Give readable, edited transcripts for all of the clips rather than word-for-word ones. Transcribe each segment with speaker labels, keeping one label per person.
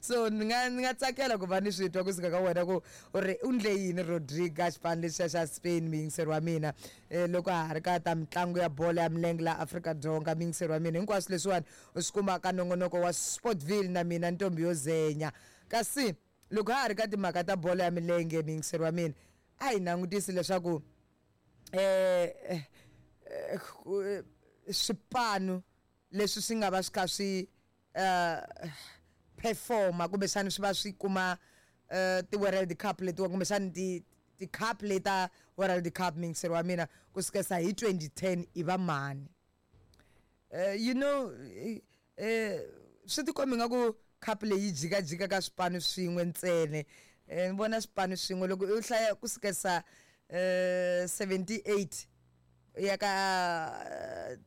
Speaker 1: so ni nga tsakela ku va ni switwa kusuka ka wena ku uri undle yini Rodrigo ka xipano lexi xa Spain mingiseri wa mina loko ha ri ka ta mitlangu ya bolo ya milenge la Afrika-Dzonga mingiseri wa mina hinkwaswo leswiwani u swi kuma ka nongonoko wa Sportville na mina ntombi yo zenya kasi loko ha ri ka timhaka ta bolo ya milenge mingiseri wa mina a hi langutisi leswaku swipano leswi swi nga va swi kha swi performa kumbe xana swi va swi kuma ti World Cup letiwa kumbe xana ti cup leta World Cup mingiseri wa mina ku sukela hi 2010 i va mani you know swi ti komi nga ku cup leyi jikajika ka swipano swin'we ntsene ni vona swipano swin'we loko u hlaya ku sukela 78 ya ka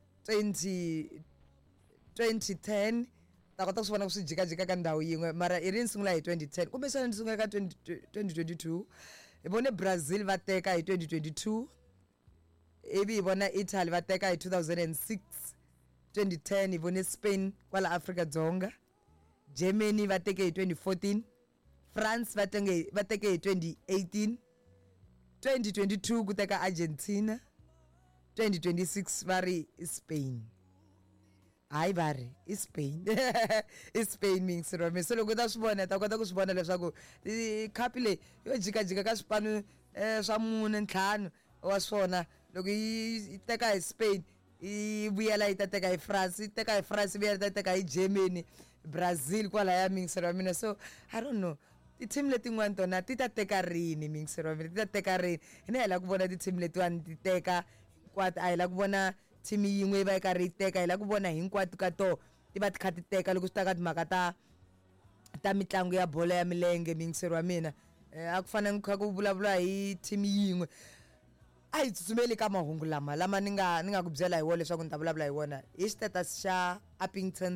Speaker 1: 2010 ta kota ku swi vona ku swi jikajika ka ndhawu yin'we mara i ri ni sungula hi 2010 kumbe xana ni sungula ka 2022 hi vone Brazil va teka hi 2022 ivi hi vona Italy va teka hi 2006 2010 hi vone Spain kwala Afrika-Dzonga Germany va teke hi 2014 France va teke hi 2018 2022 ku teka Argentina 2026 va ri Spain hayi va ri i Spain i Spain mingiseri wa mina so loko ta swi vona ta kota ku swi vona leswaku cup leyi yo jikajika ka swipano swa 4-5 wa swona loko yi teka hi Spain yi vuyela yi ta teka hi France yi teka hi France vuyela ta teka hi Germany Brazil kwala ya mingiseri wa mina so I don't know ti-team letin'wana tona ti ta teka rini mingiseri wa mina ti ta teka rini hina hi la ku vona ti-team letiwani ti teka hinkwato a hi la ku vona team yin'we va yi karhi yi teka hi la ku vona hinkwato ka to ti va ti kha ti teka loko swi ta ka timhaka ta mitlangu ya bolo ya milenge mingiseri wa mina a ku fanele kha ku vulavula hi team yin'we a hi tsutsumeli ka mahungu lama ni nga ku byela hi wona leswaku ni ta vulavula hi wona hi status xa Upington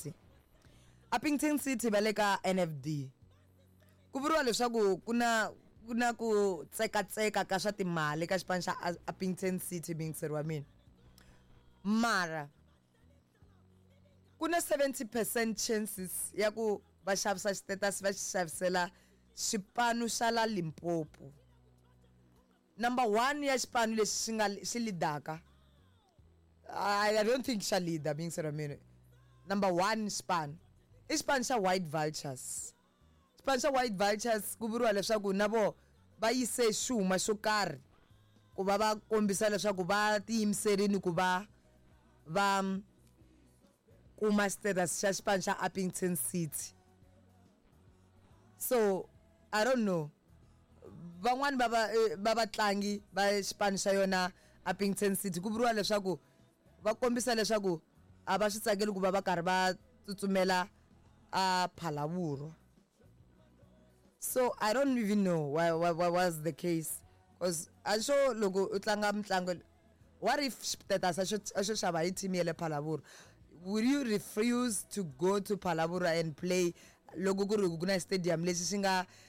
Speaker 1: City va le ka NFD ku vuriwa leswaku ku na ku tseka ka swa timali ka xipano xa Upington City mingiseri wa mina mara ku na 70% chances ya ku va xavisa status va xavisela xipano xa la Limpopo number 1 ya xipano lexi xi lidaka I don't think xa leader mingiseri wa mina number 1 xipano i xipano xa White Vultures ku vuriwa leswaku na vo va yise xuma xo karhi ku va kombisa leswaku va tiyimiserini ku va kuma status xa xipano xa Upington City so I don't know van'wani va vatlangi va xipano xa yona Upington City ku vuriwa leswaku va kombisa leswaku a va swi tsakeli ku va karhi va tsutsumela a Phalaborwa so I don't even know why was the case because I'm sure loko u tlanga mitlangu what if status a xo xava hi team ya le Phalaborwa will you refuse to go to Phalaborwa and play loko ku ri ku na stadium lexi xi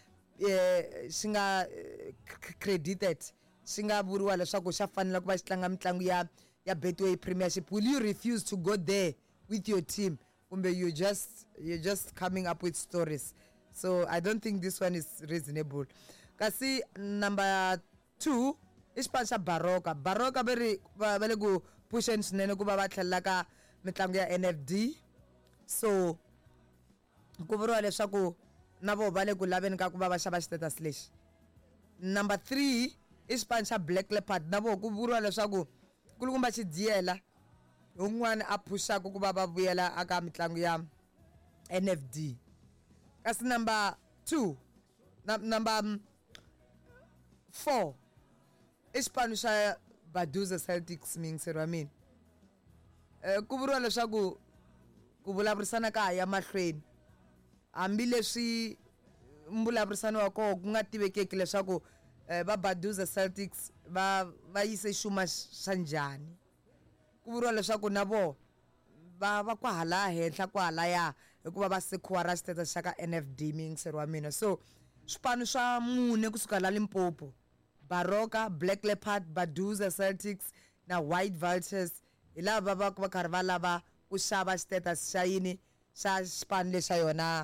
Speaker 1: nga credited xi nga vuriwa leswaku xa fanele ku va xi tlanga mitlangu ya Betway Premiership will you refuse to go there with your team kumbe you're just coming up with stories so I don't think this one is reasonable kasi number 2 i xipano xa Baroka va le ku pusheni swinene ku va tlhelela ka mitlangu ya NFD so ku vuriwa leswaku na vo va le ku laveni ka ku va xava status lexi number 3 i xipano xa Black Leopard na vo ku vuriwa leswaku kulukumba Xidyela un'wana a pushaka ku va vuyela aka mitlangu ya NFD kasi number 4 i xipano xa Baduza Celtics mingiseri wa mina ku vuriwa leswaku ku vulavurisana ka ya mahlweni hambileswi mbulavurisano wa koho ku nga tivekeki leswaku va Baduza Celtics va yise xuma xa njhani ku vuriwa leswaku na vo va ku hala henhla ku halaya hikuva va secure status xa ka NFD mingiseri wa mina so swipano swa 4 kusuka la Limpopo Baroka Black Leopard Baduza Celtics na White Vultures hi lava va karhi va lava ku xava status xa yini xa xipano lexa yona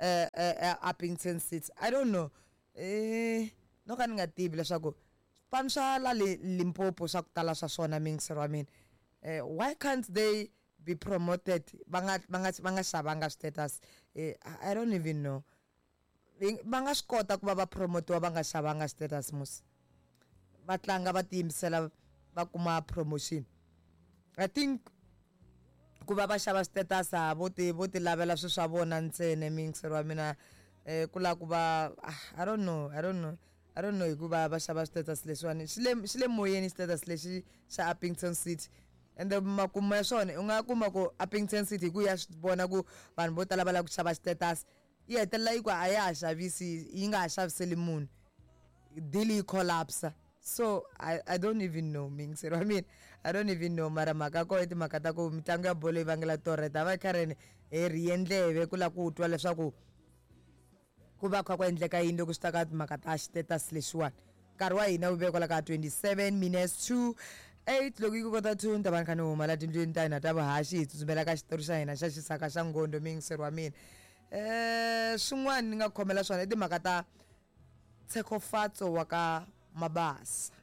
Speaker 1: Uppington City. I don't know. No ka ni nga tivi leswaku swipano swa la Limpopo swa ku tala swa swona mingisero wa mina. Why can't they be promoted? Va nga xavanga status. I don't even know. Va nga swi kota ku va promotiwa va nga xavanga status mos. Va tlanga va tiyimisela va kuma promotion. I think ku va xava status vo ti lavela swilo swa vona ntsena mingisero wa mina ku la ku va I don't know hikuva va xava status leswiwani xi le moyeni status lexi xa Uppington City ende makumu ya swona u nga kuma ku Uppington City hi ku ya swi vona ku vanhu vo tala va lava ku xava status yi hetelela yi ku a ya ha xavisi yi nga ha xaviseli munhu deal yi collapse. So I don't even know mingisero I mean I don't even know mara mhaka ko i timhaka ta ku mitlangu ya bolo yi vangela toreta va karhi ri endleve ku la ku twa leswaku ku va kha ku endleka yini loko swi ta ka timhaka ta status lexiwani nkarhi wa hina wu ve kwala ka 27 minutes to 8 loko yi ku kota 2 ni ta va ni kha ni huma la tindlwini ta hina ta vuhaxi hi tsutsumela ka xitori xa hina xa xisaka xa ngondo mingisero wa mina swin'wana ni nga khomela swona i timhaka ta Tshekofatso wa ka Mabasa.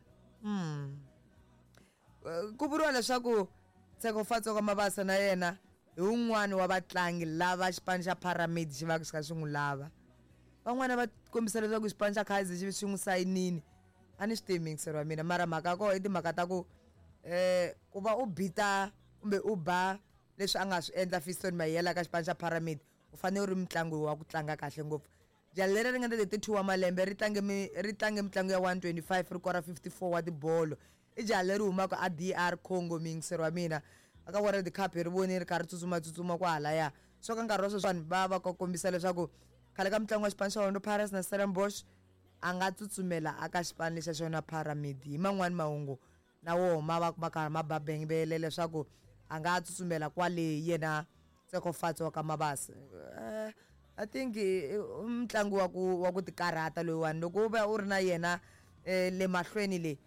Speaker 1: Ku vuriwa leswaku Tshekofatso ka Mabasa na yena hi un'wana wa vatlangi lava xipano xa Pyramid xi va ku xi kha xi n'wi lava. Van'wana va kombisa leswaku xipano xa Kaizer xi n'wi sayinini a ni swi tivi mingisero wa mina mara mhaka ko i timhaka ta ku ku va u bita kumbe u ba leswi a nga swi endla Fiston Mayela ka xipano xa Pyramid u fanele u ri mutlangi wa ku tlanga kahle ngopfu. Jali leri ri nga 32 wa malembe ri tlange mitlangu ya 125 ri kora 54 wa tibolo i jali leri humaka a DR Congo mingisero wa mina aka World Cup ri voni ri kha ri tsutsuma kwalaya so ka nkarhi wa sweswiwani va kombisa leswaku khale ka mitlangu wa xipano xa Orlando Pirates na Stellenbosch a nga tsutsumela aka xipano lexa xona Pyramid hi man'wani mahungu na woho ma karhi ma babengele leswaku a nga tsutsumela kwale yena Tshekofatso wa ka Mabasa. I think umtlangu wa ku tikarhata loyiwani loko u va u ri na yena le mahlweni le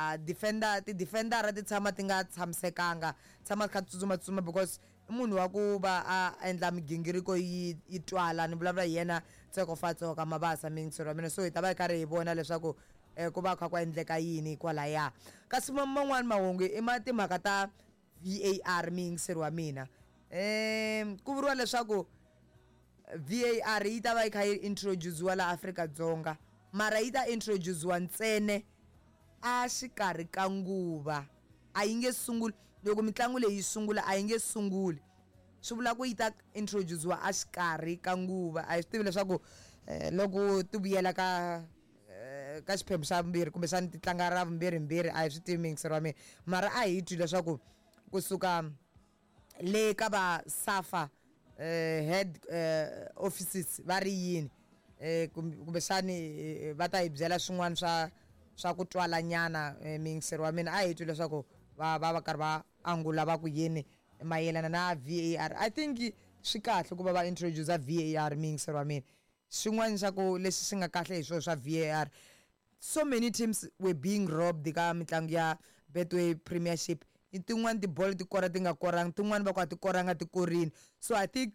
Speaker 1: defender ti tshama ti nga tshamisekanga tshama kha tsutsuma because i munhu wa ku va a endla migingiriko yi twala ni vulavula hi yena Tshekofatso ka Mabasa mingisero wa mina so hi ta va hi karhi hi vona leswaku ku va kha ku endleka yini kwalaya kasi man'wani mahungu i timhaka ta VAR mingisero wa mina ku vuriwa leswaku VAR yi ta va yi kha yi introduce-wa la Afrika-Dzonga mara yi ta introduce-wa ntsene a xikarhi ka nguva a yi nge sunguli loko mitlangu leyi yi sungula a yi nge sunguli swi vula ku yi ta introduce-wa a xikarhi ka nguva a hi swi tivi leswaku loko ti vuyela ka xiphemu xa vumbirhi kumbe xani ti tlanga ra vumbirhi a hi swi tivi mingisero wa mina mara a hi twi leswaku kusuka le ka va SAFA head offices va ri yini kumbe xani va ta hi byela swin'wana swa ku twala nyana mingisero wa mina a hi twi leswaku va karhi va angula va ku yini mayelana na VAR. I think swi kahle ku va introduce VAR mingisero wa mina xin'wana xa ku leswi swi nga kahle hi swona swa VAR so many teams were being robbed ka mitlangu ya Betway Premiership tin'wana tibolo ti kora ti nga koranga tin'wana va ku a ti koranga ti korini so I think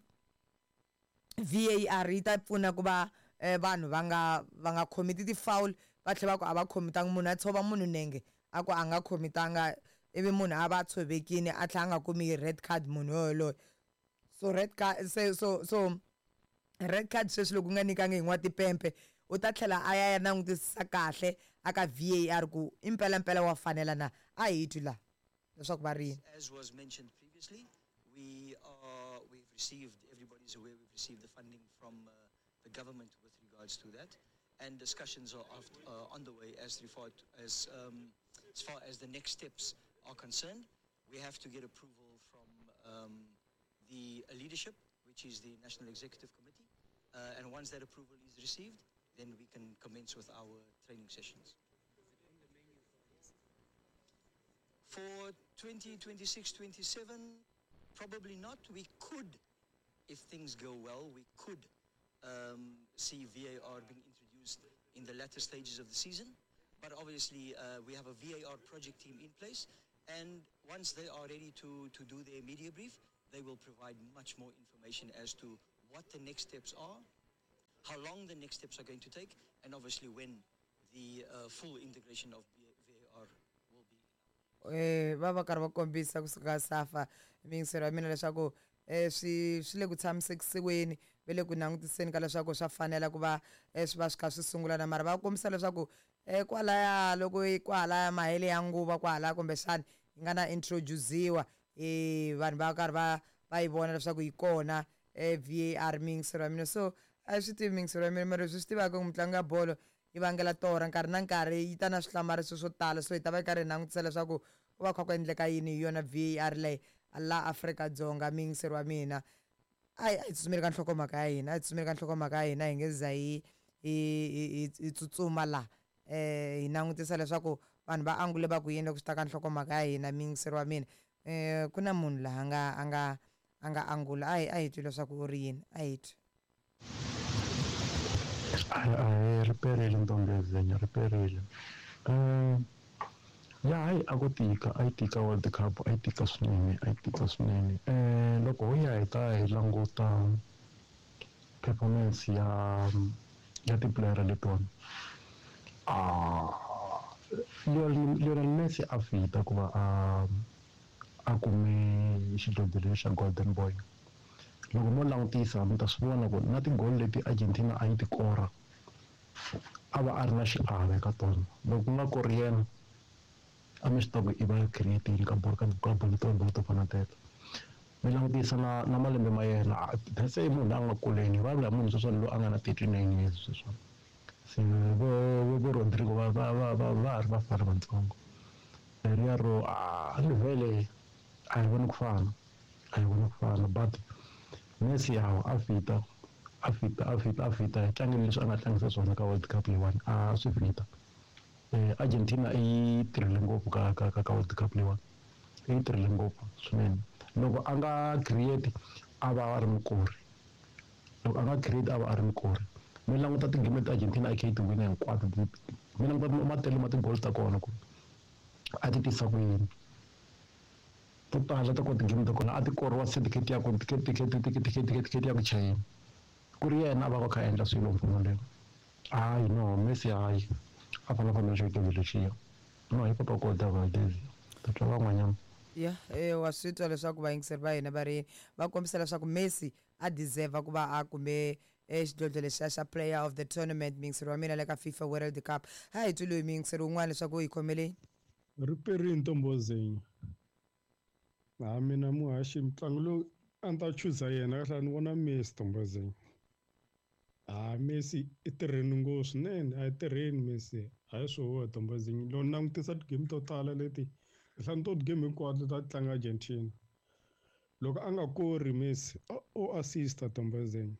Speaker 1: VAR yi ta pfuna ku va vanhu va nga commit ti-foul va tlhela va ku a va khomitanga munhu a tshova munhu nenge a ku a nga khomitanga ivi munhu a va tshovekini a tlhela a nga kumi red card munhu yoloye so red card sweswi loko u nga nyikanga hi n'watipempe u ta tlhela a ya langutisisa kahle aka VAR ku i mpelampela wa fanela na a hi twi laha leswaku va rini.
Speaker 2: As was mentioned previously, we've received, everybody's aware, we've received the funding from the government with regards to that, and discussions are on the way as far as the next steps are concerned. We have to get approval from the leadership, which is the National Executive Committee, and once that approval is received, then we can commence with our training sessions. For 2026-27, probably not. We could, if things go well, we could see VAR being introduced in the latter stages of the season. But obviously, we have a VAR project team in place, and once they are ready to do their media brief, they will provide much more information as to what the next steps are how long the next steps are going to take, and obviously when the full integration of VAR will be.
Speaker 1: Va va karhi va kombisa kusuka SAFA mingiselo ya mina leswaku swi le ku tshamisekisiweni ve le ku langutiseni ka leswaku swa fanela ku va swi va swi kha swi sungula na mara va kombisa leswaku kwalaya loko kwalaya mahele ya nguva kwalaya kumbexani yi nga na introduce-iwa vanhu va karhi va yi vona leswaku yi kona VAR mingiselo ya mina so a swi tivi mingiselo ya mina mara leswi swi tivaka ku mitlangu ya bolo yi vangela torha nkarhi na nkarhi yi ta na swihlamariso swo tala so hi ta va hi karhi hi langutisa leswaku ku va kha ku endleka yini hi yona VAR leyi la Afrika-Dzonga mingiseri wa mina a hi tsutsumeli ka nhlokomhaka ya hina a hi tsutsumeli ka nhlokomhaka ya hina hi nge za hi tsutsuma la hi langutisa leswaku vanhu va angule va ku yini loko swi ta ka nhlokomhaka ya hina mingiseri wa mina ku na munhu laha a nga angula a hi twi leswaku u ri yini a hi twi
Speaker 3: a riperile ntombi Zenya riperile ya hayi a ku tika a yi tika World Cup a yi tika swinene loko ho ya hi ta hi languta performance ya tipuleyara letiwani Lionel Messi a fita ku va a kume xidlodlo xa Golden Boy loko mo langutisa mi ta swi vona ku na tigoli leti Argentina a yi ti kora a va a ri na xiave ka tona loko ku nga kori yena a mi swi ta ku i va creating ka bolo to fana teto mi langutisa na malembe ma yena se i munhu a nga kuleni va vula munhu sweswani loyi a nga na 39 years sweswani se vo Rodrigo va ha ri vafana vatsongo leriya ro ni vhele a hi voni ku fana but Messi yawo a fita hi tlangeni leswi a nga tlangisa swona ka World Cup leyiwani a swi fita Argentina yi tirhile ngopfu ka World Cup leyiwani yi tirhile ngopfu swinene loko a nga create a va a ri mukori mi languta tigame ta Argentina a khe yi ti wina hinkwato mi languta matele ma tigoli ta kona ku a ti tisa ku yini to tala ta kona tigame ta kona a ti koriwa se tiketi ya ku chayeni ku ri yena a va kha endla swilo mfumo leyo hayi no Messi hayi a fanele xitolo lexiya no hi papa kota Valdez ta twa van'wanyana
Speaker 1: ya wa swi twa leswaku vayingiseri va hina va ri va kombisa leswaku Messi a deserve ku va a kume xidlodlo lexiya xa player of the tournament mingiseri wa mina le ka FIFA World Cup ha hi twi loyi mingiseri wun'wana leswaku u hi khomeleni
Speaker 4: riperini Ntombozenya mina muhaxi mitlangu lowu a ni ta chuza yena kahle ni vona Messi Ntombozenya Messi i tirheni ngopfu swinene a yi tirheni Messi a hi swoho Ntombozenya loko ni langutisa tigame to tala leti hlani to tigame hinkwato ta tlanga Argentina loko a nga kori Messi o assista Ntombozenya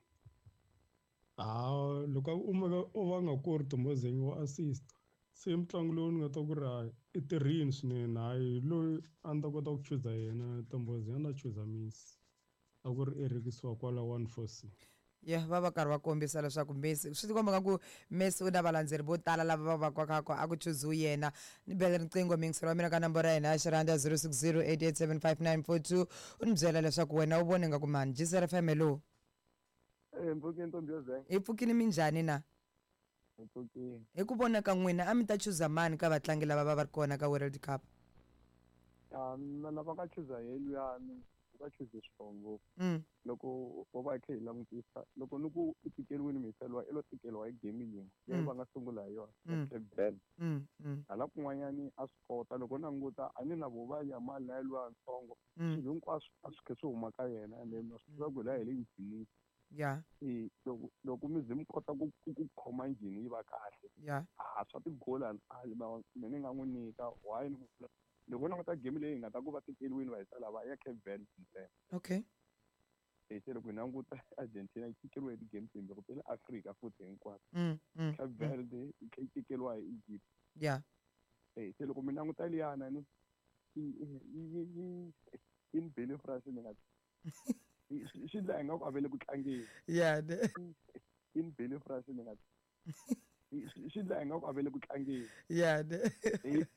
Speaker 4: loko o va nga kori Ntombozenya wa assist se mitlangu lowu ni nga ta ku ri hayi i tirhini swinene hayi loyi a ni ta kota ku chuza yena Ntombozenya na chuza Messi a ku ri erekisiwa kwala 1-4
Speaker 1: ya va karhi va kombisa leswaku Messi swi tikomba nga ku Messi u na valandzeri vo tala lava va kwakako a ku chuziwi yena ni bela riqingho mingisero wa mina ka nambara ya hina ya xiranda 060 8875942 u ni byela leswaku wena u vone nga ku mani Gisele FM hello
Speaker 5: mpfukini Ntombozenya
Speaker 1: hi pfukini minjhani na
Speaker 5: mpfukini
Speaker 1: hi ku vona ka n'wina a mi ta chuza mani ka vatlangi lava va ri kona ka World Cup
Speaker 5: na lava nga chuza hi luyani va chuze swongo loko vo va khe hi langutisa loko ni ku i tikeriwini miseliwa i lo tikeriwa hi game yin'we leyi va nga sungula hi yona Cape Verde hala kun'wanyani a swi kota loko languta a ni na vo va ya mali na luya ntsongo swilo hinkwaswo a swi khe swi huma ka yena ende na swi tiva ku la hi le njhinini
Speaker 1: ya
Speaker 5: loko mi ze mi kota ku khoma njhini yi va kahle
Speaker 1: ya
Speaker 5: swa tigoli mina ni nga n'wi nyika why ni loko u languta game leyi hi nga ta ku va tikeriwini va hisa lava ya Cape Verde ntsena
Speaker 1: okay
Speaker 5: se loko hi languta Argentina yi tikeriwe hi tigame timbirhi ta le Afrika futhi hinkwato Cape Verde yi kha yi tikeriwa hi Egypt
Speaker 1: ya
Speaker 5: se loko mi languta liyana ni yi ni bele France ni nga swi la hi nga ku a vele ku tlangeni
Speaker 1: ya
Speaker 5: in bele France ni nga swi la hi nga ku a vele ku tlangeni
Speaker 1: ya